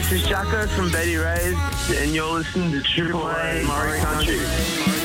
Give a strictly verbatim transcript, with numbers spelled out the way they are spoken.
This is Jacko from Betty Ray's, and you're listening to Triple A Murray Country.